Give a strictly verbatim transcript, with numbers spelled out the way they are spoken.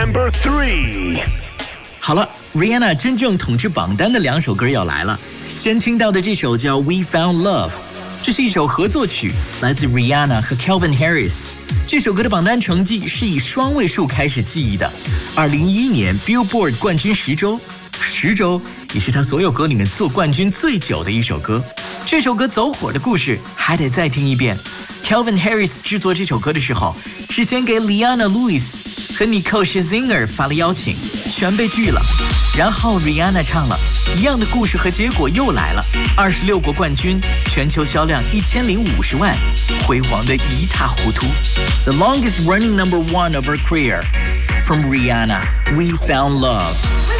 Number three。 好了 ，Rihanna 真正统治榜单的两首歌要来了。先听到的这首叫《We Found Love》，这是一首合作曲，来自 Rihanna 和 Calvin Harris。这首歌的榜单成绩是以双位数开始记忆的。二零一一年 Billboard 冠军十周，十周也是他所有歌里面做冠军最久的一首歌。这首歌走火的故事还得再听一遍。Calvin Harris 制作这首歌的时候，是先给 Leona Lewis 和 Nicole Scherzinger 发了邀请，全被拒了。然后 Rihanna 唱了，一样的故事和结果又来了。二十六国冠军，全球销量一千零五十万，辉煌的一塌糊涂。The longest running number one of her career, from Rihanna, We Found Love.